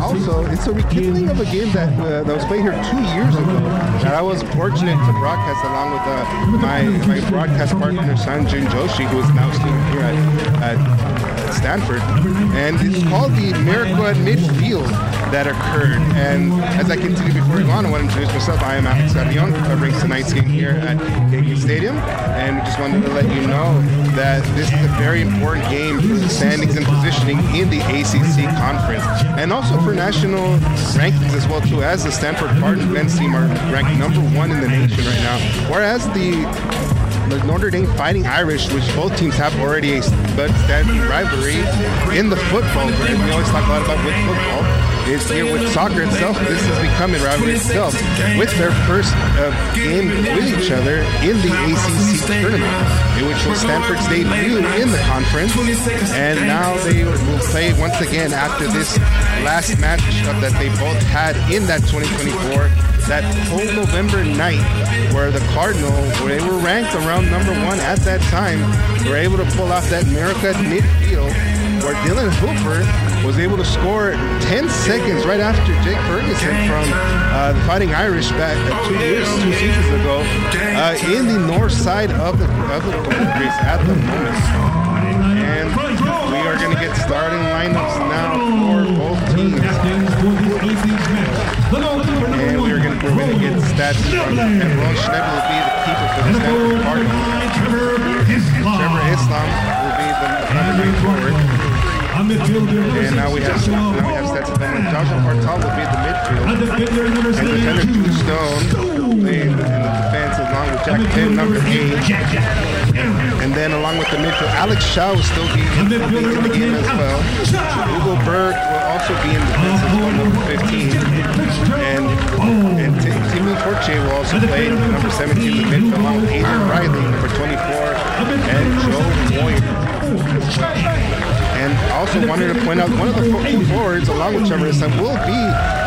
also, it's a rekindling of a game that was played here 2 years ago. That I was fortunate to broadcast along with my broadcast partner, Sanjay Joshi, who is now student here at Stanford. And it's called the Miracle at Midfield that occurred. And as I continue before I go on, I want to introduce myself. I am Alex Avion, covering tonight's game here at Kagan Stadium. And we just wanted to let you know that this is a very important game for the standings and positioning in the ACC conference, and also for national rankings as well too, as the Stanford Cardinals men's team are ranked #1 in the nation right now, whereas the Notre Dame Fighting Irish, which both teams have already a standing rivalry in the football. We always talk a lot about with football. Is here with soccer itself. This has become a rivalry itself with their first game with each other in the ACC tournament, which was Stanford's debut in the conference. And now they will play once again after this last matchup that they both had in that 2024, that whole November night, where the Cardinals, where they were ranked around #1 at that time, were able to pull off that miracle at midfield, where Dylan Hooper was able to score 10 seconds right after Jake Ferguson from the Fighting Irish back 2 seasons ago in the north side of the Greece at the moment. And we are going to get starting lineups now for both teams. And we're going to get stats from Ron Schneider will be the keeper for the Stanford Cardinals. Trevor Islam will be the number 3 forward. And now we have stats of them. Joshua Hartal will be in the midfield. And defender Drew Stone will be in the defense along with Jack Penn, number 8. And then along with the midfield, Alex Shaw will still be in the game as well. Hugo Berg will also be in defense as well, number 15. And Timmy Fortier will also play number 17 in the midfield along with Adrian Riley, number 24, and Joe Moyer. And I also wanted to point out one of the forwards, along with Trevor Islam, will be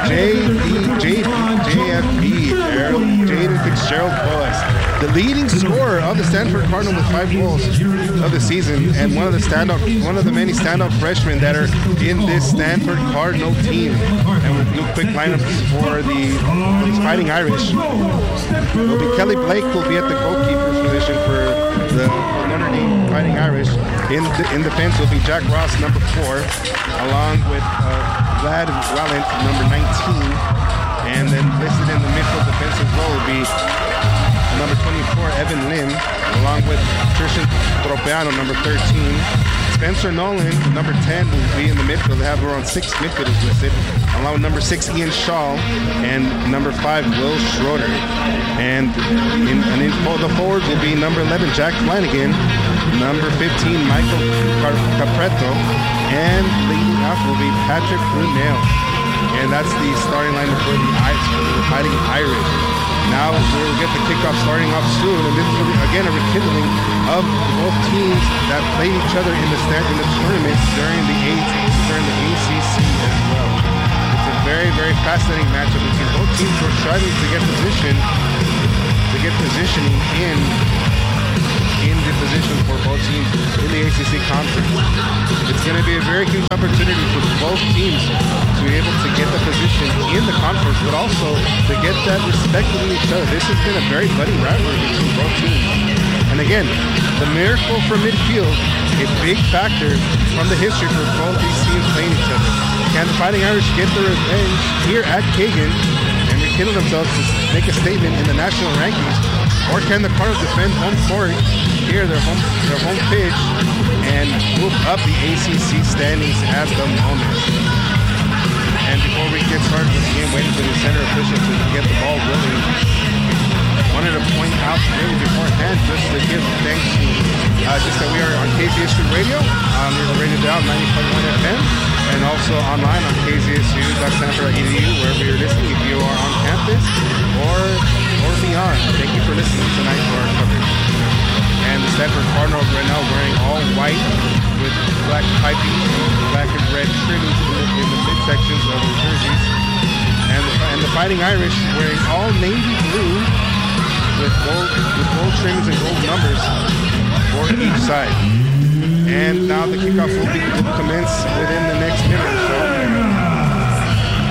JFB, Jaden Fitzgerald Boas, the leading scorer of the Stanford Cardinals with 5 goals of the season, and one of the many standout freshmen that are in this Stanford Cardinal team. And we'll do quick lineups for these Fighting Irish. It'll be Kelly Blake, who'll be at the goalkeeper's position for the Notre Dame Fighting Irish. In defense will be Jack Ross, number 4, along with Vlad Walent, number 19. And then listed in the midfield defense as well will be number 24, Evan Lim, along with Trishan Tropeano, number 13. Spencer Nolan, number 10, will be in the midfield. They have around 6 midfielders listed, along with number 6, Ian Shaw, and number 5, Will Schroeder. And the forwards will be number 11, Jack Flanagan, number 15, Michael Capreto, and leading up will be Patrick Brunel. And that's the starting lineup for the Fighting Irish. Now we'll get the kickoff starting off soon, and this is again a rekindling of both teams that played each other in the tournament during the ACC as well. It's a very, very fascinating matchup between both teams who are striving to get positioning in the position for both teams in the ACC conference. It's going to be a very huge opportunity for both teams to be able to get the position in the conference, but also to get that respect with each other. This has been a very bloody rivalry between both teams. And again, the miracle from midfield, a big factor from the history for both these teams playing each other. Can the Fighting Irish get their revenge here at Kagan and rekindle themselves to make a statement in the national rankings? Or can the Cardinals defend home court here, their home pitch, and move up the ACC standings at the moment? And before we get started with the game, waiting for the center official to get the ball rolling, I wanted to point out really beforehand just to give thanks to just that we are on KZSU Radio. We're rated down 90.1 FM, and also online on kzsu.stanford.edu, wherever you're listening, if you are on campus or beyond. Thank you for listening tonight to our coverage. And the Stanford Cardinals right now wearing all white with black piping, black and red trimmings in the midsections of their jerseys. And the Fighting Irish wearing all navy blue with gold trimmings and gold numbers for each side. And now the kickoff will commence within the next minute or so.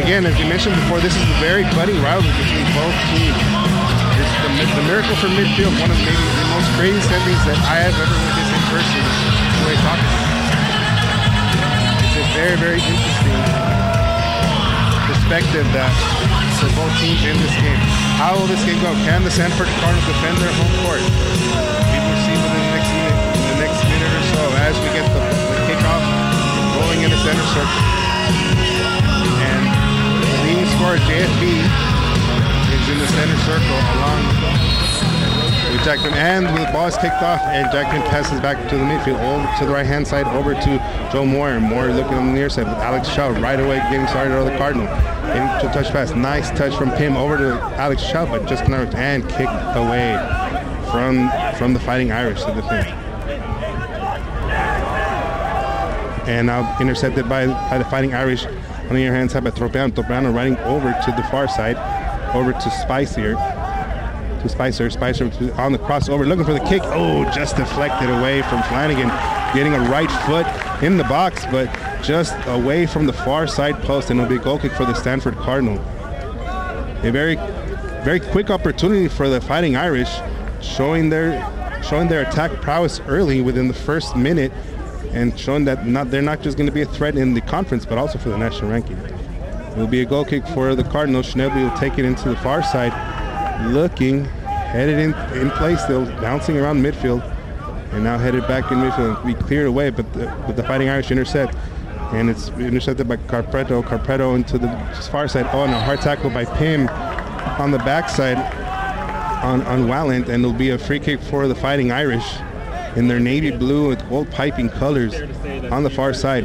again, as you mentioned before, this is a very budding rivalry between both teams. It's the Miracle from midfield, one of maybe the most crazy settings that I have ever witnessed in person. The way talking. It's a very, very interesting perspective that for both teams in this game. How will this game go? Can the Sanford Cardinals defend their home court? We will see within the next minute or so as we get the kickoff rolling in the center circle. And the leading scorer, JFB, is in the center circle along with Jackman. And the ball is kicked off, and Jackman passes back to the midfield, over to the right-hand side, over to Joe Moore. Moore looking on the near side with Alex Shaw right away getting started on the Cardinal. Into a touch pass. Nice touch from Pim over to Alex Shaw, but just nerfed and kicked away from the Fighting Irish to defend. And now intercepted by the Fighting Irish on the other hand side by Tropiano. Tropiano running over to the far side, over to Spicer. Spicer on the crossover, looking for the kick. Oh, just deflected away from Flanagan, getting a right foot in the box, but just away from the far side post, and it'll be a goal kick for the Stanford Cardinal. A very, very quick opportunity for the Fighting Irish, showing their attack prowess early within the first minute, and showing that they're not just going to be a threat in the conference, but also for the national ranking. It will be a goal kick for the Cardinals. Schnebly will take it into the far side, looking, headed in place still, bouncing around midfield, and now headed back in midfield and be cleared away, but the Fighting Irish intercept, and it's intercepted by Carpetto. Carpetto into the far side. Oh, and a hard tackle by Pim on the backside on Wallant, and it'll be a free kick for the Fighting Irish in their navy blue with gold piping colors on the far side.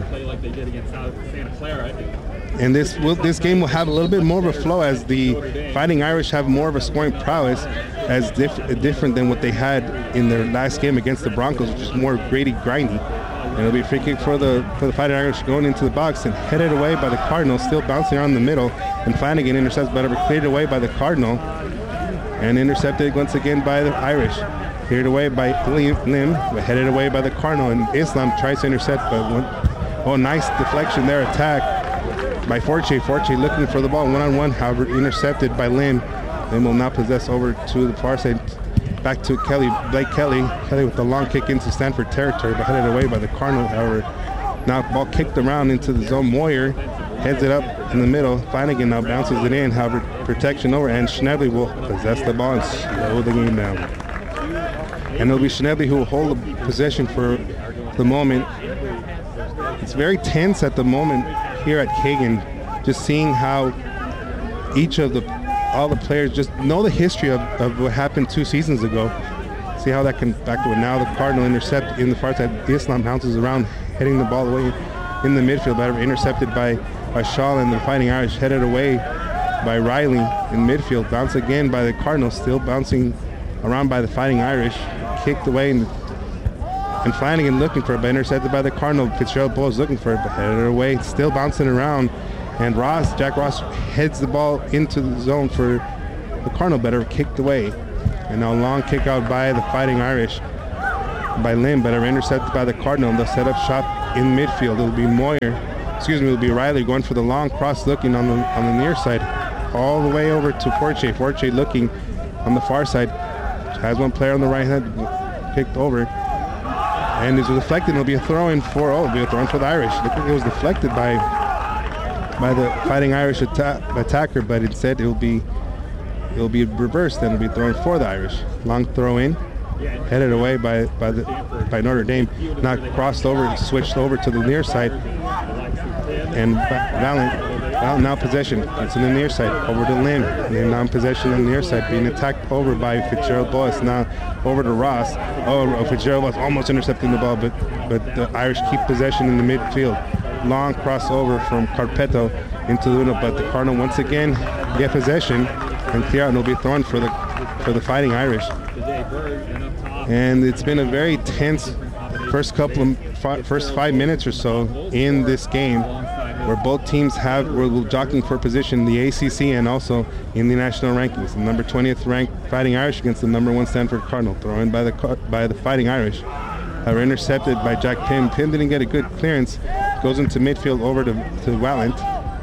And this game will have a little bit more of a flow as the Fighting Irish have more of a scoring prowess, as different than what they had in their last game against the Broncos, which is more grindy. And it'll be a free kick for the Fighting Irish going into the box and headed away by the Cardinals, still bouncing around the middle. And Flanagan intercepts, but cleared away by the Cardinal, and intercepted once again by the Irish. Cleared away by Lim, but headed away by the Cardinal. And Islam tries to intercept, but nice deflection there, attack by Forche. Forche looking for the ball one-on-one, however, intercepted by Lim. Lim will now possess over to the far side, back to Blake Kelly. Kelly with the long kick into Stanford territory, but headed away by the Cardinal, however. Now ball kicked around into the zone. Moyer heads it up in the middle. Flanagan now bounces it in, however, protection over, and Schnebly will possess the ball and slow the game down. And it'll be Schnebly who will hold the possession for the moment. It's very tense at the moment here at Kagan, just seeing how all the players just know the history of what happened 2 seasons ago. See how that can back to it. Now the Cardinal intercept in the far side. Islam bounces around, heading the ball away in the midfield, but intercepted by Shaw, and the Fighting Irish headed away by Riley in midfield. Bounce again by the Cardinals, still bouncing around by the Fighting Irish. Kicked away, and Flanagan looking for it, but intercepted by the Cardinal. Fitzgerald Bowles looking for it, but headed away, still bouncing around. And Jack Ross heads the ball into the zone for the Cardinal, better kicked away. And now long kick out by the Fighting Irish by Lim, better intercepted by the Cardinal. They'll set up shop in midfield. It'll be Riley going for the long cross, looking on the near side, all the way over to Forche. Forche looking on the far side, has one player on the right hand, kicked over. And it's deflected. It'll be a throw-in for the Irish. Looked like it was deflected by the Fighting Irish attacker, but instead it'll be reversed, and it'll be thrown for the Irish. Long throw-in, headed away by Notre Dame. Now crossed over, switched over to the near side, and Valent now possession. It's in the near side, over to Lim. Lim now in possession on the near side, being attacked over by Fitzgerald Boyce. Now over to Ross. Fitzgerald was almost intercepting the ball, but the Irish keep possession in the midfield. Long crossover from Carpetto into the window, but the Cardinal once again get possession and clear out, and it'll be thrown for the Fighting Irish. And it's been a very tense first 5 minutes or so in this game, where both teams were jockeying for position in the ACC and also in the national rankings. The number 20th ranked Fighting Irish against the number 1 Stanford Cardinal, thrown by the Fighting Irish. Were intercepted by Jack Pim. Pim didn't get a good clearance. Goes into midfield over to Wallant.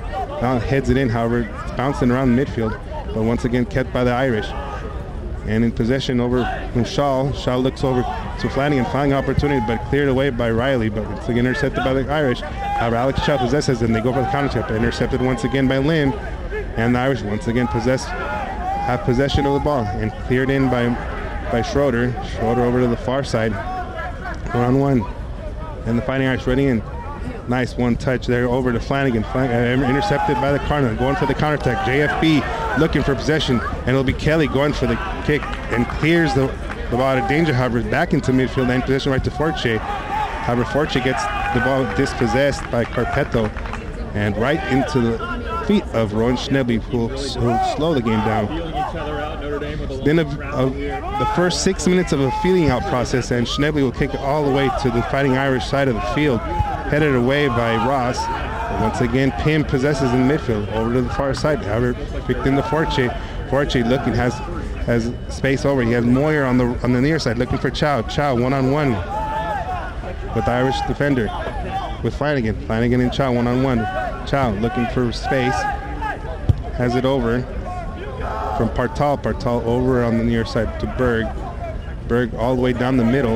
Now heads it in, however, it's bouncing around the midfield, but once again kept by the Irish. And in possession over from Shaw. Shaw looks over to Flanagan, finding opportunity, but cleared away by Riley, but once again intercepted by the Irish. However, Alex Chow possesses and they go for the counter tip, intercepted once again by Lim, and the Irish once again have possession of the ball and cleared in by Schroeder. Schroeder over to the far side, 1-on-1, and the Fighting Irish ready in. Nice one touch there over to Flanagan. Intercepted by the Cardinal, going for the counter attack. JFB looking for possession, and it'll be Kelly going for the kick and clears the ball out of danger. However, back into midfield and possession right to Forche. However, Forche gets the ball dispossessed by Carpetto and right into the feet of Rowan Schnebly, who will slow the game down. It's been the first 6 minutes of a feeling out process, and Schnebly will kick it all the way to the Fighting Irish side of the field, headed away by Ross. But once again, Pim possesses in midfield over to the far side. However, picked into Forche. Forche looking has space over. He has Moyer on the near side looking for Chow. Chow 1-on-1 with the Irish defender with Flanagan. Flanagan and Chow 1-on-1. Chow looking for space. Has it over from Partal. Partal over on the near side to Berg. Berg all the way down the middle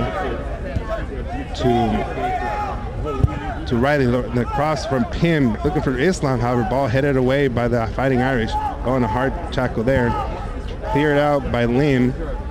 to Riley. The cross from Pim looking for Islam. However, ball headed away by the Fighting Irish. Going a hard tackle there. Cleared out by Lim.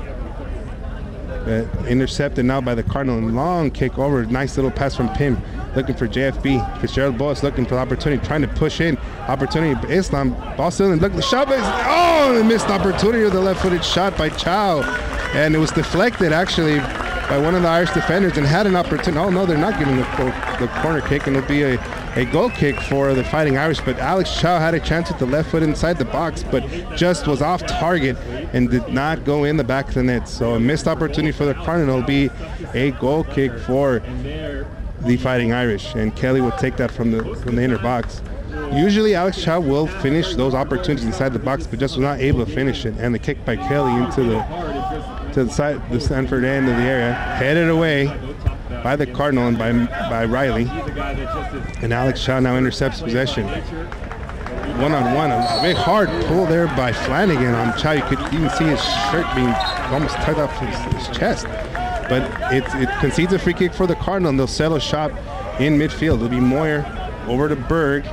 Intercepted now by the Cardinal. Long kick over. Nice little pass from Pim. Looking for JFB. Fitzgerald Boas looking for the opportunity. Trying to push in. Opportunity. Islam. Ball still in. Look, the shot. Oh, missed opportunity with the left-footed shot by Chow. And it was deflected actually by one of the Irish defenders and had an opportunity. Oh no, they're not giving the corner kick, and it'll be a goal kick for the Fighting Irish. But Alex Chow had a chance with the left foot inside the box, but just was off target and did not go in the back of the net. So a missed opportunity for the Cardinal. It'll be a goal kick for the Fighting Irish, and Kelly will take that from the inner box. Usually Alex Chow will finish those opportunities inside the box, but just was not able to finish it. And the kick by Kelly into the side, the Stanford end of the area, headed away by the Cardinal and by Riley. And Alex Chow now intercepts possession. 1-on-1, a very hard pull there by Flanagan on Chow. You could even see his shirt being almost tugged off his chest. But it concedes a free kick for the Cardinal, and they'll settle shop in midfield. It'll be Moyer over to Berg.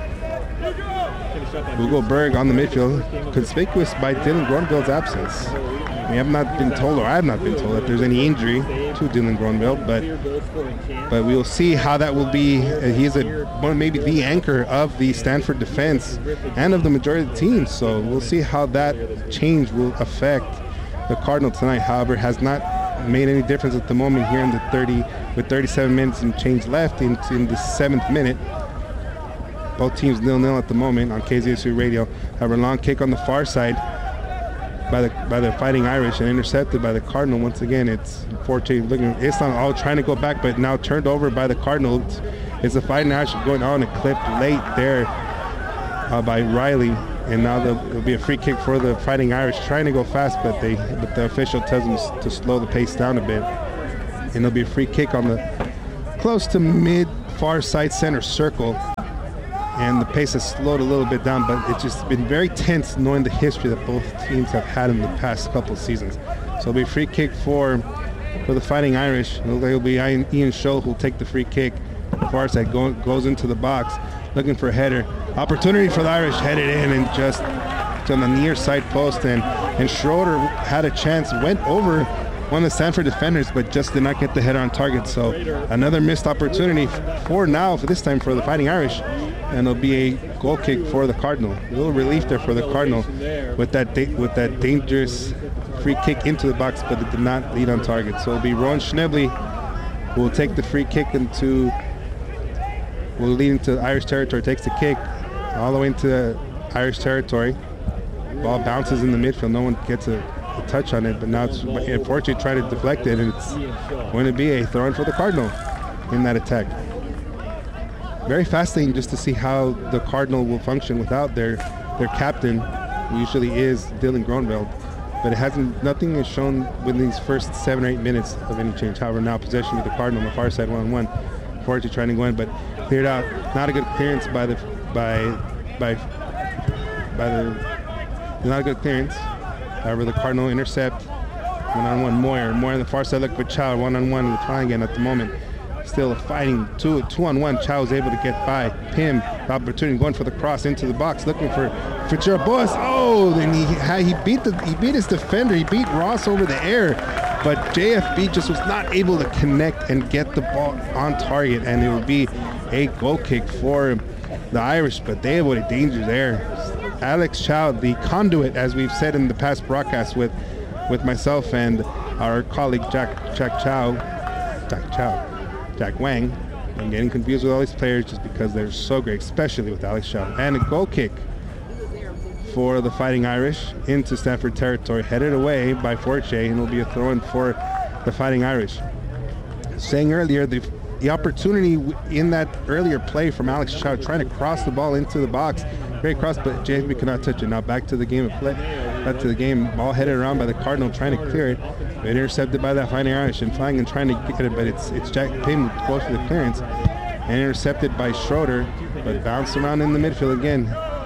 Hugo Berg on the midfield, conspicuous by Dylan Gronville's absence. We have not been told, or I have not been told, that there's any injury to Dylan Gronville, but we will see how that will be. He's maybe the anchor of the Stanford defense and of the majority of the team, so we'll see how that change will affect the Cardinal tonight. However, has not made any difference at the moment here in the 37 minutes and change left in the 7th minute. Both teams 0-0 at the moment on KZSU Radio. Have a long kick on the far side by the Fighting Irish and intercepted by the Cardinal. Once again, it's Forte looking at Islam, all trying to go back, but now turned over by the Cardinal. It's the Fighting Irish going on a clip late there by Riley, and now there'll be a free kick for the Fighting Irish, trying to go fast, but the official tells them to slow the pace down a bit, and there'll be a free kick on the close to mid far side center circle. And the pace has slowed a little bit down, but it's just been very tense knowing the history that both teams have had in the past couple seasons. So it'll be a free kick for the Fighting Irish. It'll be Ian Scholl who'll take the free kick. Far side goes into the box, looking for a header. Opportunity for the Irish, headed in and just on the near side post. And Schroeder had a chance, went over one of the Stanford defenders, but just did not get the header on target. So another missed opportunity for this time for the Fighting Irish. And it'll be a goal kick for the Cardinal. A little relief there for the Cardinal with that dangerous free kick into the box, but it did not lead on target. So it'll be Rowan Schnebly who will take the free kick will lead into Irish territory, takes the kick all the way into Irish territory. Ball bounces in the midfield. No one gets a touch on it, but now it's unfortunately try to deflect it, and it's going to be a throw-in for the Cardinal in that attack. Very fascinating just to see how the Cardinal will function without their captain, who usually is Dylan Gronville. But nothing is shown within these first 7 or 8 minutes of any change. However, now possession with the Cardinal on the far side, 1-on-1. Forte trying to go in, but cleared out. Not a good clearance by not a good clearance. However, the Cardinal intercept. One-on-one Moyer. Moyer on the far side looking for Chow. One-on-one with Flanagan at the moment. Still fighting two-on-one. Chow is able to get by. Pim, the opportunity going for the cross into the box, looking for Fitzgerald Boas. Oh, then he beat his defender. He beat Ross over the air, but JFB just was not able to connect and get the ball on target, and it would be a goal kick for the Irish, but they avoided danger there. Alex Chow, the conduit, as we've said in the past broadcast with myself and our colleague Jack Wang. I'm getting confused with all these players just because they're so great, especially with Alex Chow. And a goal kick for the Fighting Irish into Stanford territory, headed away by Forche, and it'll be a throw-in for the Fighting Irish. Saying earlier, the opportunity in that earlier play from Alex Chow trying to cross the ball into the box, great cross, but JFB cannot touch it. Now back to the game of play. Back to the game, ball headed around by the Cardinal, trying to clear it. Intercepted by that Fighting Irish, and Flanagan trying to get it, but it's Jack Payne who goes for the clearance, and intercepted by Schroeder, but bounced around in the midfield again.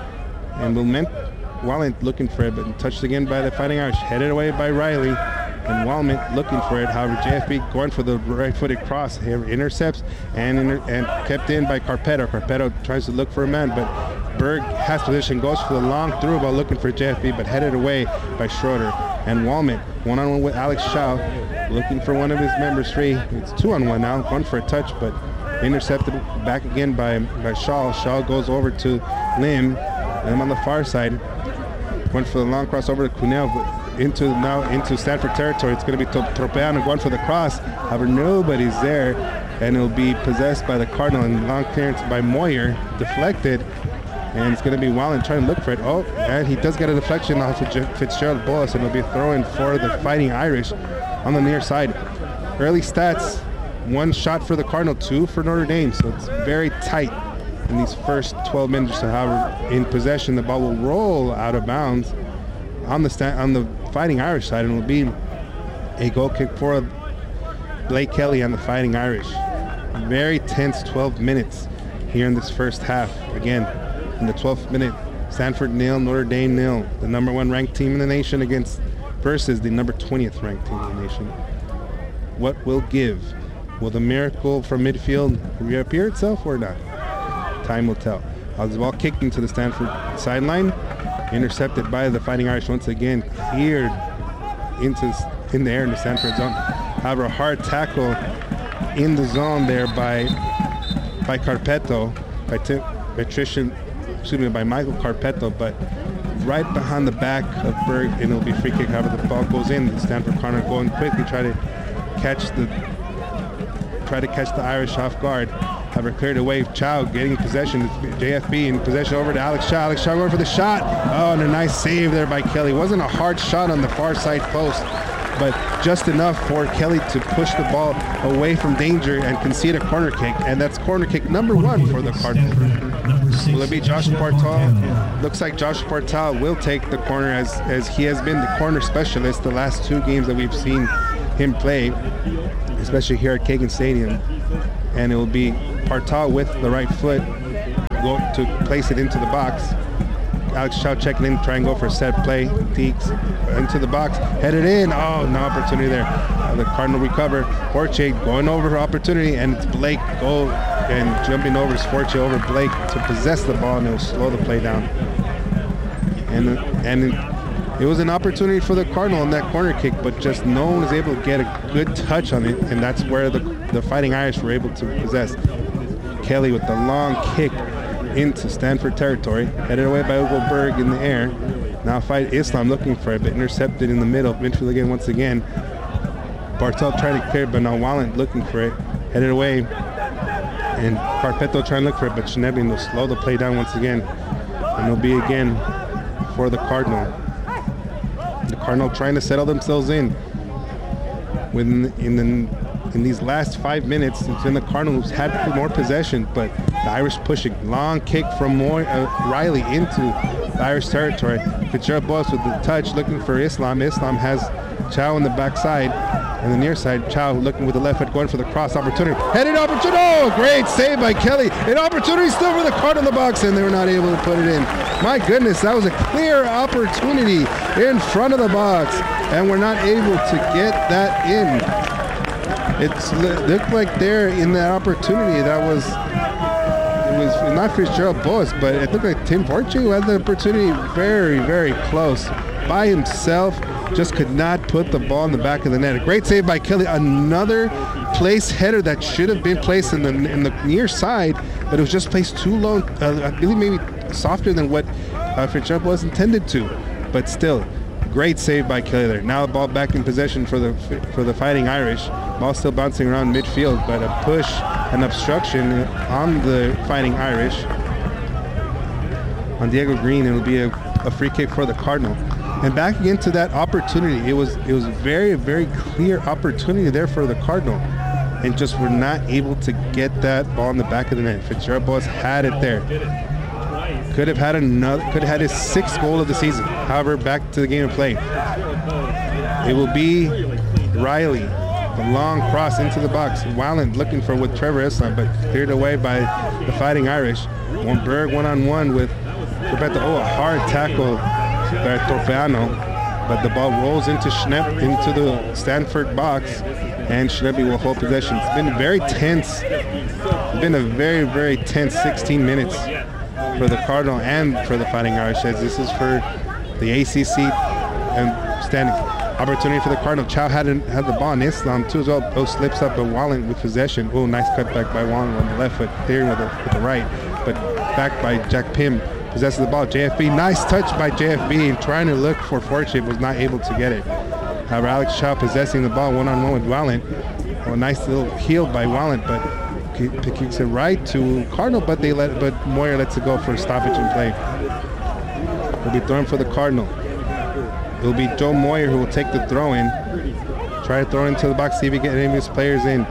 And Wallant looking for it, but touched again by the Fighting Irish, headed away by Riley, and Wallant looking for it. However, JFB going for the right-footed cross, intercepts and kept in by Carpetto. Carpetto tries to look for a man, but Berg has position, goes for the long through ball looking for JFB, but headed away by Schroeder. And Walmart, one-on-one with Alex Chow, looking for one of his members free. It's two-on-one now, going for a touch, but intercepted back again by Shaw. Shaw goes over to Lim on the far side. Went for the long cross over to Cunell, but into Stanford territory. It's going to be Tropeano going for the cross. However, nobody's there, and it'll be possessed by the Cardinal, and long clearance by Moyer, deflected. And it's going to be Wallen trying to look for it. Oh, and he does get a deflection off of Fitzgerald Boas, and it'll be a throw-in for the Fighting Irish on the near side. Early stats, 1 shot for the Cardinal, 2 for Notre Dame. So it's very tight in these first 12 minutes. So however, in possession, the ball will roll out of bounds on the Fighting Irish side, and it will be a goal kick for Blake Kelly on the Fighting Irish. Very tense 12 minutes here in this first half. Again, in the 12th minute, Stanford 0, Notre Dame 0. The number 1 ranked team in the nation versus the number 20th ranked team in the nation. What will give? Will the miracle from midfield reappear itself or not? Time will tell. The ball kicking to the Stanford sideline, intercepted by the Fighting Irish once again, cleared in the air in the Stanford zone. However, a hard tackle in the zone there by Carpetto, by Michael Carpetto, but right behind the back of Berg, and it'll be free kick. However, the ball goes in. The Stanford corner going quickly, try to catch the Irish off guard. However, cleared away. Chow getting possession. JFB in possession over to Alex Chow. Alex Chow going for the shot. Oh, and a nice save there by Kelly. Wasn't a hard shot on the far side post, but just enough for Kelly to push the ball away from danger and concede a corner kick. And that's corner kick number 1 for the Cardinals. Will it be Josh Partal? Looks like Josh Partal will take the corner as he has been the corner specialist the last 2 games that we've seen him play, especially here at Kagan Stadium. And it will be Partal with the right foot go to place it into the box. Alex Chow checking in, try and go for a set play. Teeks into the box, headed in. Oh, no opportunity there. The Cardinal recover. Forche going over for opportunity, and it's Blake and jumping over is Forche over Blake to possess the ball, and it'll slow the play down. And it was an opportunity for the Cardinal in that corner kick, but just no one was able to get a good touch on it, and that's where the Fighting Irish were able to possess. Kelly with the long kick into Stanford territory, headed away by Hugo Berg in the air. Now Islam looking for it, but intercepted in the middle. Midfield again, once again. Bartel trying to clear it, but now Wallen looking for it, headed away. And Carpetto trying to look for it, but Schneebling will slow the play down once again. And it'll be again for the Cardinal. The Cardinal trying to settle themselves in. In these last 5 minutes, it's been the Cardinals who's had more possession, but the Irish pushing. Long kick from Riley into the Irish territory. Fitzgerald Boas with the touch, looking for Islam. Islam has Chow on the backside. And the near side, Chow looking with the left foot, going for the cross opportunity. Headed opportunity. Oh, great save by Kelly. An opportunity still for the card in the box, and they were not able to put it in. My goodness, that was a clear opportunity in front of the box, and we're not able to get that in. It looked like there in that opportunity, it was not Fitzgerald Boas, but it looked like Tim Forte who had the opportunity very, very close by himself. Just could not put the ball in the back of the net. A great save by Kelly. Another place header that should have been placed in the near side, but it was just placed too low. I believe maybe softer than what Fitzgerald was intended to. But still, great save by Kelly there. Now the ball back in possession for the Fighting Irish. Ball still bouncing around midfield, but a push, an obstruction on the Fighting Irish. On Diego Green, it will be a free kick for the Cardinal. And back into that opportunity, it was very, very clear opportunity there for the Cardinal, and just were not able to get that ball in the back of the net. Fitzgerald Boas had it there. Could have had his 6th goal of the season. However, back to the game of play. It will be Riley, the long cross into the box. Wallen looking for with Trevor Islam, but cleared away by the Fighting Irish. Berg one-on-one with Roberto. Oh, a hard tackle by Torpeano, but the ball rolls into Schnepp into the Stanford box, and Schnepp will hold possession. It's been very tense. It's been a very, very tense 16 minutes for the Cardinal and for the Fighting Irish, as this is for the ACC and standing. Opportunity for the Cardinal. Chow had the ball, and Islam too as well. Both slips up, but Wallen with possession. Oh, nice cutback by Wallen on the left foot, clearing with the right, but back by Jack Pym. Possesses the ball. JFB, nice touch by JFB, and trying to look for Forte, was not able to get it. However, Alex Chow possessing the ball one-on-one with Wallen. Oh, nice little heel by Wallen, but kicks it right to Cardinal, but Moyer lets it go for a stoppage in play. It'll be thrown for the Cardinal. It'll be Joe Moyer who will take the throw in. Try to throw it into the box, see if he can get any of his players in.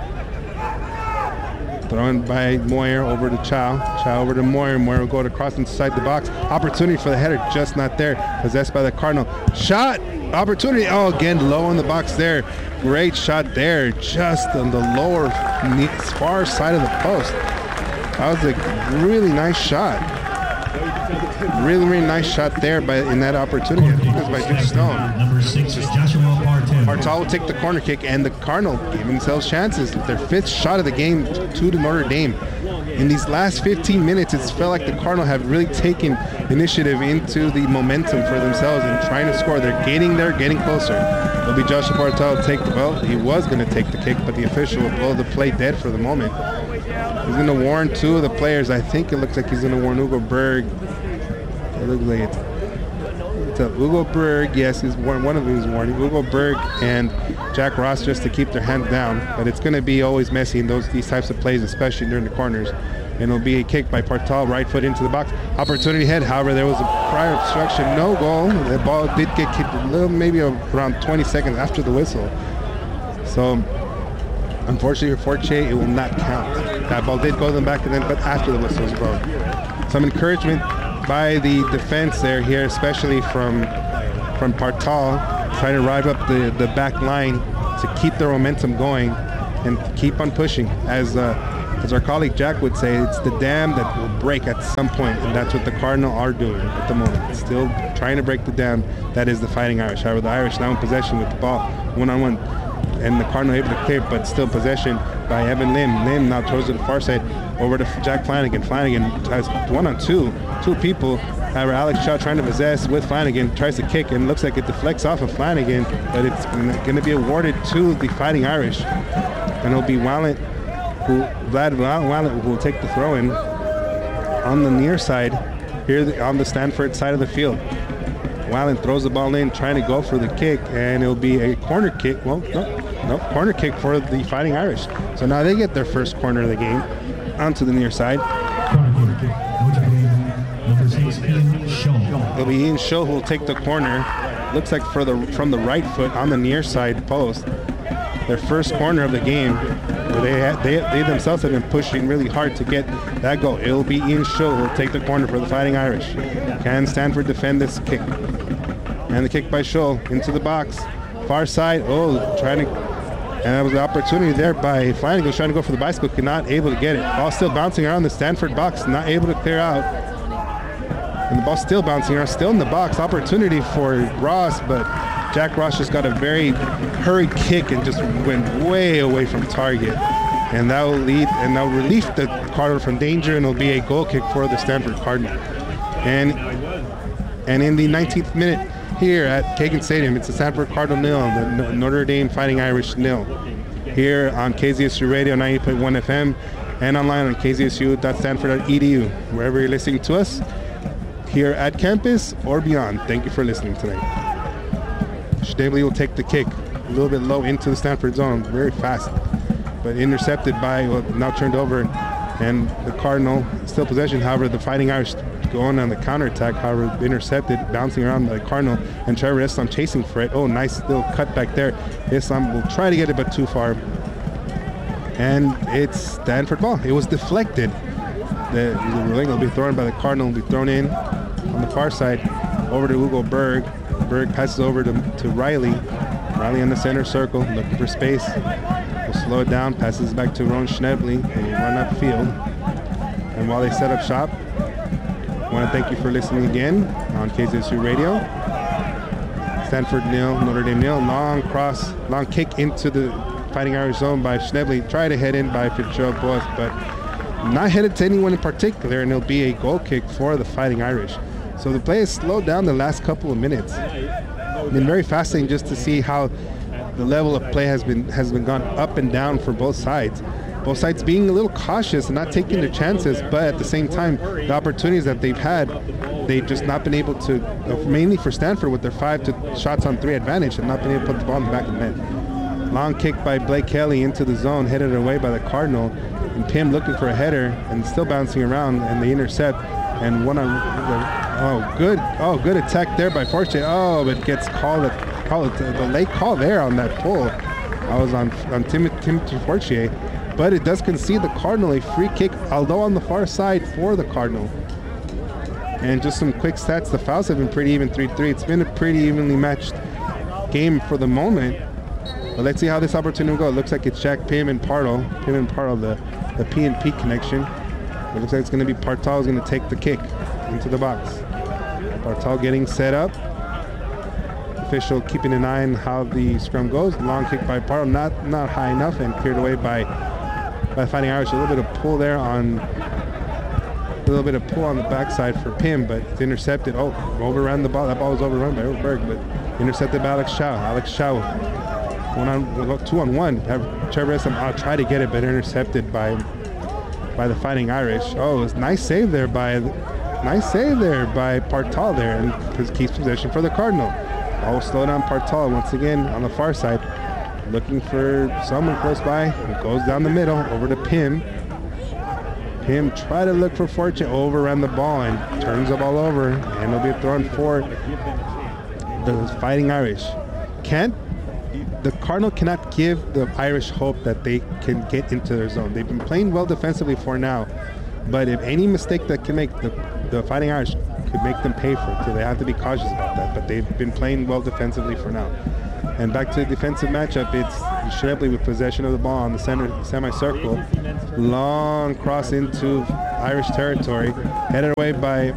Thrown by Moyer over to Chow. Chow over to Moyer. Moyer will go to cross inside the box. Opportunity for the header, just not there. Possessed by the Cardinal. Shot! Opportunity. Oh, again, low in the box there. Great shot there, just on the lower far side of the post. That was a really nice shot. Really, really nice shot there in that opportunity. I think it was by Duke Stone. Number 6, Joshua Barton. Bartal will take the corner kick, and the Cardinal gave themselves chances. Their 5th shot of the game to Notre Dame. In these last 15 minutes, it's felt like the Cardinal have really taken initiative into the momentum for themselves and trying to score. They're getting there, getting closer. It'll be Joshua Bartal he was going to take the kick, but the official will blow the play dead for the moment. He's going to warn 2 of the players. I think it looks like he's going to warn Ugo Berg. It looks like it's Ugo Berg. Yes, one of them is warning Ugo Berg and Jack Ross, just to keep their hands down. But it's going to be always messy in these types of plays, especially during the corners. And it'll be a kick by Bartal, right foot into the box. Opportunity head. However, there was a prior obstruction, no goal. The ball did get kicked a little, maybe around 20 seconds after the whistle. So, unfortunately for Forte, it will not count. That ball did go to the back of them, but after the whistle was blown. Some encouragement by the defense here, especially from Bartal, trying to drive up the back line to keep their momentum going and keep on pushing. As our colleague Jack would say, it's the dam that will break at some point, and that's what the Cardinal are doing at the moment. Still trying to break the dam. That is the Fighting Irish. However, the Irish now in possession with the ball, one-on-one, and the Cardinal able to clear, but still possession by Evan Lim. Lim now towards the far side, over to Jack Flanagan. Flanagan has 1-on-2, 2 people. However, Alex Chow trying to possess with Flanagan, tries to kick, and looks like it deflects off of Flanagan, but it's going to be awarded to the Fighting Irish. And it'll be Vlad Wallen who will take the throw in on the near side, here on the Stanford side of the field. Wallen throws the ball in, trying to go for the kick, and it'll be a corner kick. Well, no, corner kick for the Fighting Irish. So now they get their first corner of the game onto the near side. Corner kick. Number 6, Ian Shaw. It'll be Ian Shaw who will take the corner. Looks like from the right foot on the near side post. Their first corner of the game, where they themselves have been pushing really hard to get that goal. It'll be Ian Shaw who will take the corner for the Fighting Irish. Can Stanford defend this kick? And the kick by Shaw into the box. Far side, trying to And that was the opportunity there by Flanagan, trying to go for the bicycle, could not able to get it. Ball still bouncing around the Stanford box, not able to clear out. And the ball still bouncing around, still in the box. Opportunity for Ross, but Jack Ross just got a very hurried kick and just went way away from target. And that will lead, and that will relieve the Cardinal from danger, and it'll be a goal kick for the Stanford Cardinal. And in the 19th minute here at Kagan Stadium, it's the Stanford Cardinal 0, the Notre Dame Fighting Irish 0. Here on KZSU Radio 90.1 FM and online on kzsu.stanford.edu, wherever you're listening to us, here at campus or beyond. Thank you for listening today. Schnebley will take the kick a little bit low into the Stanford zone, very fast, but intercepted by, well, now turned over, and the Cardinal still possession. However, the Fighting Irish going on the counterattack, however, intercepted, bouncing around by the Cardinal, and Trevor Islam chasing for it. Oh, nice little cut back there. Islam will try to get it, but too far. And it's Stanford ball. It was deflected. The ruling will be thrown by the Cardinal, will be thrown in on the far side over to Hugo Berg. Berg passes over to Riley. Riley in the center circle, looking for space. Will slow it down, passes back to Ron Schnebley. They run upfield. And while they set up shop, I want to thank you for listening again on KZSU Radio. Stanford 0, Notre Dame 0. Long kick into the Fighting Irish zone by Schnebley. Tried to head in by Fitzgerald Boas, but not headed to anyone in particular, and it'll be a goal kick for the Fighting Irish. So the play has slowed down the last couple of minutes. It's been very fascinating just to see how the level of play has been gone up and down for both sides. Both sides being a little cautious and not taking their chances, but at the same time, the opportunities that they've had, they've just not been able to, mainly for Stanford with their 5 shots on 3 advantage, have not been able to put the ball in the back of the net. Long kick by Blake Kelly into the zone, headed away by the Cardinal, and Pim looking for a header and still bouncing around, and they intercept, and good attack there by Fortier. Oh, but gets called the late call there on that pull. I was on Timothy Fortier. But it does concede the Cardinal a free kick, although on the far side for the Cardinal. And just some quick stats, the fouls have been pretty even, 3-3. It's been a pretty evenly matched game for the moment. But let's see how this opportunity will go. It looks like it's Jack Pim and Partle, the P&P connection. It looks like it's going to be Partal who's going to take the kick into the box. Partal getting set up. Official keeping an eye on how the scrum goes. Long kick by Partle, not high enough, and cleared away by Fighting Irish. A little bit of pull there on the backside for Pim, but it's intercepted. Oh, overran the ball. That ball was overrun by Berg, but intercepted by Alex Chow. Alex Chow, 2-on-1. Trevor Islam tried to get it, but intercepted by the Fighting Irish. Oh, it was nice save there by Partal there, and keeps possession for the Cardinal. Ball will slow down Partal once again on the far side, looking for someone close by. It goes down the middle over to Pim. Pim try to look for Fortune, overran the ball and turns the ball over, and it'll be thrown for the Fighting Irish. The Cardinal cannot give the Irish hope that they can get into their zone. They've been playing well defensively for now, but if any mistake that can make the Fighting Irish could make them pay for it, so they have to be cautious about that. But they've been playing well defensively for now. And back to the defensive matchup, it's Schnebley with possession of the ball on the center semicircle. Long cross into Irish territory, headed away by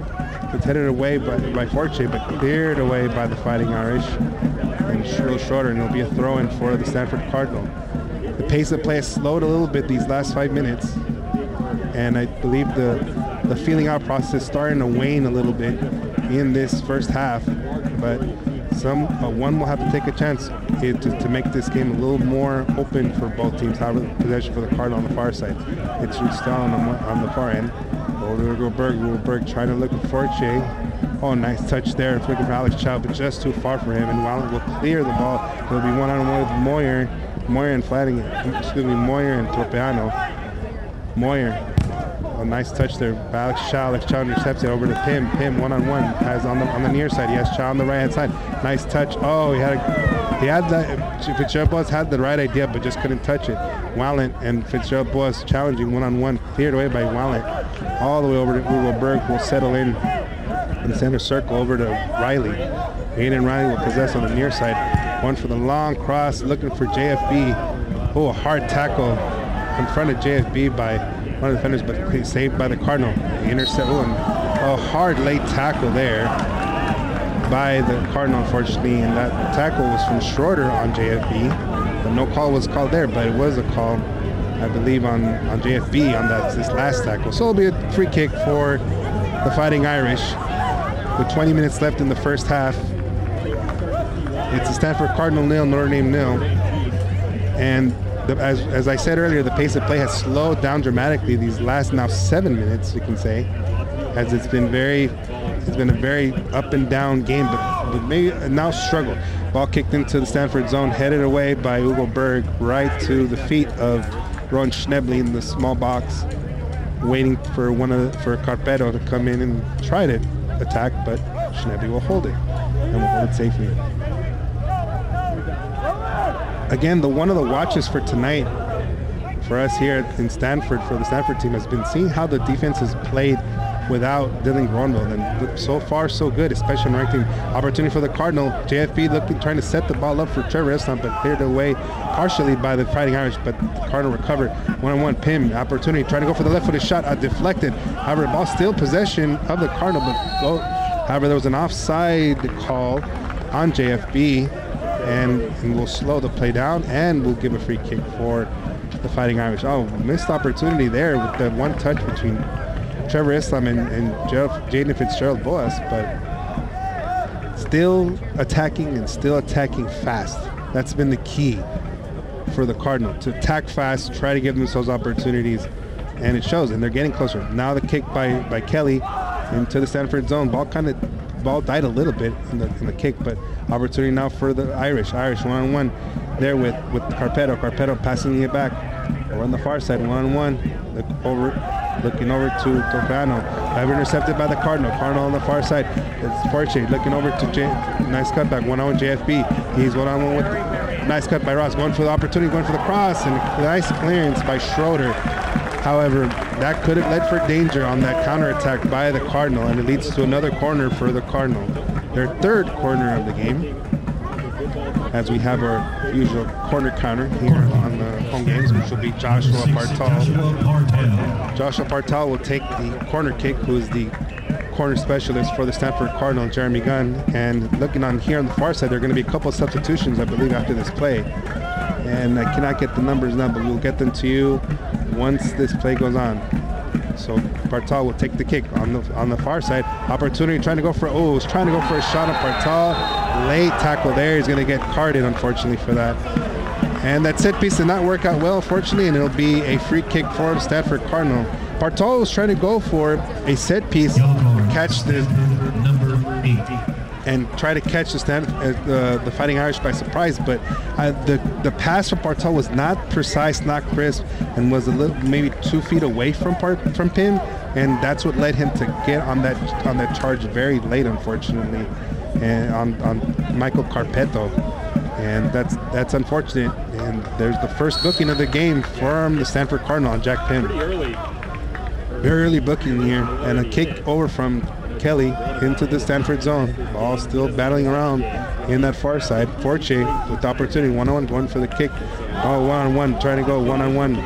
Fortier, but cleared away by the Fighting Irish. And Schroeder, and it'll be a throw-in for the Stanford Cardinal. The pace of play has slowed a little bit these last 5 minutes, and I believe the feeling out process is starting to wane a little bit in this first half, but one will have to take a chance to make this game a little more open for both teams. However, possession for the Cardinal on the far side. It's Rustal on the far end. Berg trying to look at Fortier. Oh, nice touch there. Looking for Alex Chow, but just too far for him. And Wallen will clear the ball. It'll be one-on-one with Moyer and Flanagan. Moyer and Tropeano. Moyer. A nice touch there by Alex Chow. Alex Chow intercepts it over to Pim. Pim one-on-one has on the near side. He has Chow on the right-hand side. Nice touch. Oh, he had that. Fitzgerald Boas had the right idea, but just couldn't touch it. Wallen and Fitzgerald Boas challenging one-on-one. Cleared away by Wallen. All the way over to Hugo Berg will settle in the center circle over to Riley. Aiden Riley will possess on the near side. Going for the long cross, looking for JFB. Oh, a hard tackle in front of JFB by one of the defenders, but he's saved by the Cardinal. The intercept, a hard late tackle there by the Cardinal, unfortunately, and that tackle was from Schroeder on JFB. But no call was called there, but it was a call, I believe, on JFB on this last tackle. So it'll be a free kick for the Fighting Irish with 20 minutes left in the first half. It's a Stanford Cardinal 0, Notre Dame 0. And as I said earlier, the pace of play has slowed down dramatically these last now 7 minutes, you can say, as it's been a very up and down game, but maybe now struggle. Ball kicked into the Stanford zone, headed away by Hugo Berg right to the feet of Rowan Schnebly in the small box, waiting for Carpeto to come in and try to attack, but Schnebly will hold it and will hold it safely. Again, one of the watches for tonight for us here in Stanford, for the Stanford team, has been seeing how the defense has played without Dylan Gronville, and so far so good, especially in ranking. Opportunity for the Cardinal. JFB trying to set the ball up for Trevor Islam, but cleared away partially by the Fighting Irish, but the Cardinal recovered. One-on-one Pim, opportunity, trying to go for the left-footed shot, deflected. However, ball still possession of the Cardinal, however, there was an offside call on JFB, and we'll slow the play down, and we'll give a free kick for the Fighting Irish. Oh, missed opportunity there with the one touch between Trevor Islam and Jaden Fitzgerald Boas, but still attacking and still attacking fast. That's been the key for the Cardinal, to attack fast, try to give themselves opportunities, and it shows, and they're getting closer. Now the kick by Kelly into the Stanford zone. Ball died a little bit in the kick, but opportunity now for the Irish one-on-one there with Carpeto passing it back over on the far side, one-on-one, looking over to Tofano. Intercepted by the Cardinal on the far side. It's Forche looking over to nice cutback, one-on-one JFB. He's one-on-one with nice cut by Ross, going for the opportunity, going for the cross, and nice clearance by Schroeder. However, that could have led for danger on that counterattack by the Cardinal, and it leads to another corner for the Cardinal. Their third corner of the game, as we have our usual corner counter here on the home games, which will be Joshua Partal. Joshua Partal will take the corner kick, who is the corner specialist for the Stanford Cardinal, Jeremy Gunn. And looking on here on the far side, there are going to be a couple of substitutions, I believe, after this play. And I cannot get the numbers now, but we'll get them to you once this play goes on. So Partal will take the kick on the far side. Opportunity, trying to go for a shot at Partal. Late tackle there. He's going to get carded, unfortunately, for that. And that set piece did not work out well, unfortunately, and it'll be a free kick for the Stanford Cardinal. Partal was trying to go for a set piece, catch number 8. and try to catch the Fighting Irish by surprise, but the pass from Partal was not precise, not crisp, and was a little, maybe 2 feet away from Pim, and that's what led him to get on that charge very late, unfortunately, and on Michael Carpeto, and that's unfortunate. And there's the first booking of the game from the Stanford Cardinal on Jack Pim. Very early booking here, and a kick over from Kelly into the Stanford zone. Ball still battling around in that far side. Forche with the opportunity, one-on-one, going for the kick. Oh, one-on-one, trying to go one-on-one.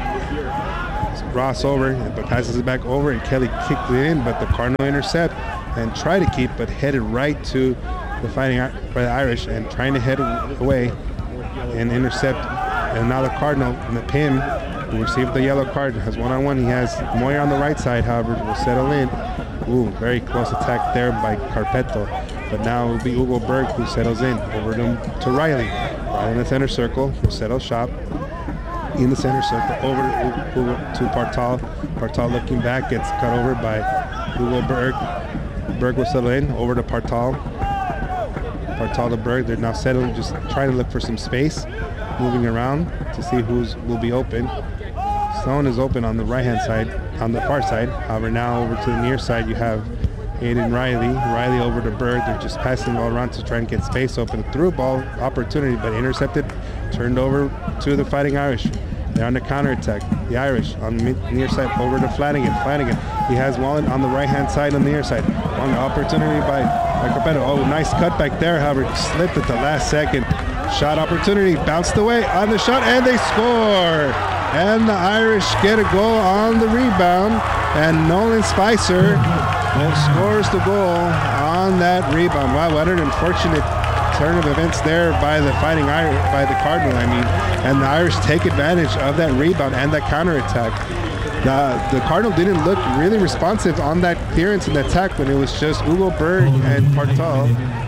Ross over, but passes it back over, and Kelly kicked it in, but the Cardinal intercept and try to keep, but headed right to the Fighting Irish, and trying to head away and intercept. And now the Cardinal, and the Pim, who received the yellow card, has one-on-one. He has Moyer on the right side, however, will settle in. Ooh, very close attack there by Carpeto. But now it will be Hugo Berg who settles in over to Riley. Riley in the center circle, will settle shop in the center circle, over to Partal. Partal looking back, gets cut over by Hugo Berg. Berg will settle in, over to Partal. Partal to Berg, they're now settling, just trying to look for some space, moving around to see will be open. Sloan is open on the right-hand side, on the far side. However, now over to the near side, you have Aiden Riley. Riley over to Berg. They're just passing the ball around to try and get space open. Through ball opportunity, but intercepted, turned over to the Fighting Irish. They're on the counterattack. The Irish on the near side, over to Flanagan. He has Wallen on the right-hand side on the near side. On the opportunity by Carpeto. Oh, nice cutback there, however, slipped at the last second. Shot opportunity, bounced away on the shot, and they score. And the Irish get a goal on the rebound, and Nolan Spicer scores the goal on that rebound. Wow, what an unfortunate turn of events there by the Cardinal, and the Irish take advantage of that rebound and that counterattack. The Cardinal didn't look really responsive on that clearance and attack when it was just Ugo Berg and Partal.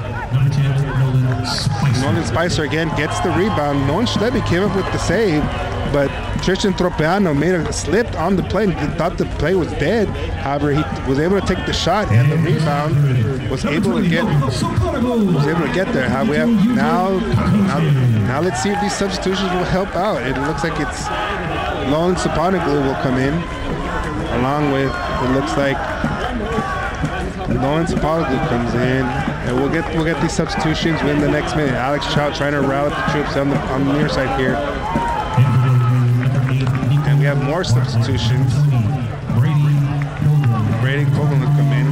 Nolan Spicer again gets the rebound. Nolan Schleby came up with the save, but Tristan Tropeano slipped on the play and thought the play was dead. However, he was able to take the shot, and the rebound was able to get there. We have now let's see if these substitutions will help out. It looks like it's Lone Saponoglu will come in, along with, it looks like Lone Saponoglu comes in, and we'll get these substitutions within the next minute. Alex Chow trying to rally the troops on the near side here. And we have more substitutions. Brady Copeland will come in.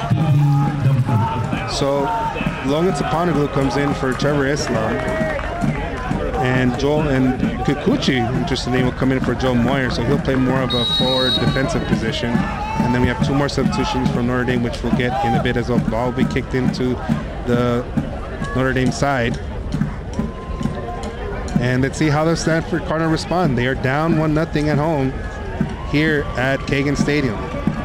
So Logan Saponoglu comes in for Trevor Islam. And Joel and Kikuchi, interestingly, will come in for Joe Moyer, so he'll play more of a forward defensive position. And then we have two more substitutions from Notre Dame, which we'll get in a bit as well. The ball will be kicked into the Notre Dame side. And let's see how the Stanford Cardinal respond. They are down 1-0 at home here at Kagan Stadium.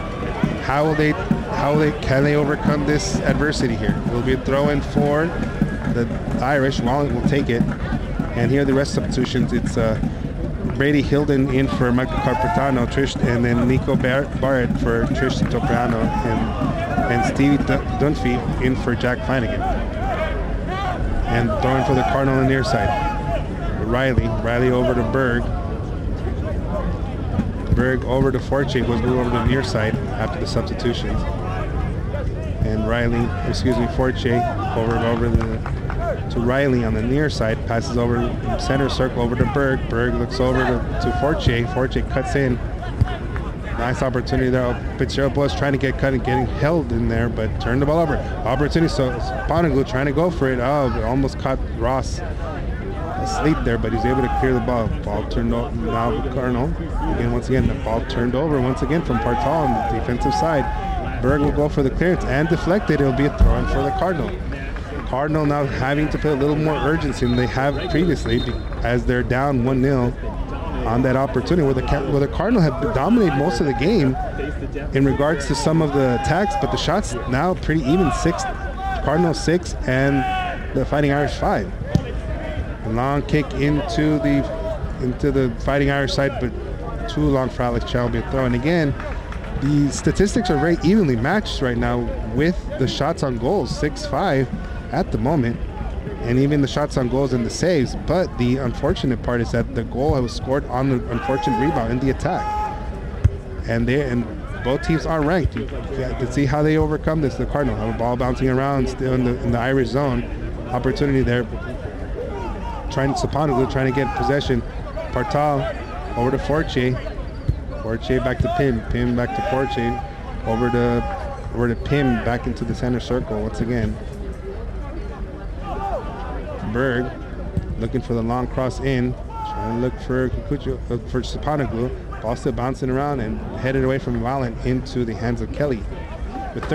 Can they overcome this adversity here? It will be a throw-in for the Irish. Wallen will take it. And here are the rest of the substitutions. It's Brady Hilden in for Michael Carpetano, and then Nico Barrett for Trish Topriano, and Stevie Dunphy in for Jack Flanagan. And throwing for the Cardinal on the near side. Riley over to Berg. Berg over to Forche, was moved over to the near side after the substitutions. And Forche over to Riley on the near side, passes over center circle over to Berg. Berg looks over to Forche. Forche cuts in. Nice opportunity there. Fitzgerald was trying to get cut and getting held in there, but turned the ball over. Opportunity, so Poneglu trying to go for it. Oh, almost caught Ross asleep there, but he's able to clear the ball. Ball turned over now to Cardinal. Once again, the ball turned over once again from Partal on the defensive side. Berg will go for the clearance and deflected. It'll be a throw-in for the Cardinal. Cardinal now having to put a little more urgency than they have previously, as they're down 1-0 on that opportunity where the Cardinal have dominated most of the game in regards to some of the attacks, but the shots now pretty even. Cardinal 6 and the Fighting Irish 5. A long kick into the Fighting Irish side, but too long for Alex Chow. Will be a throw. And again, the statistics are very evenly matched right now with the shots on goals, 6-5 at the moment, and even the shots on goals and the saves. But the unfortunate part is that the goal was scored on the unfortunate rebound in the attack. And both teams are ranked. Let's see how they overcome this. The Cardinal have a ball bouncing around still in the Irish zone. Opportunity there. Saponoglu trying to get possession. Partal over to Forche. Forche back to Pim. Pim back to Forche. Over to Pim back into the center circle once again. Berg looking for the long cross in. Trying to look for Saponoglu. Ball still bouncing around and headed away from Wallen into the hands of Kelly.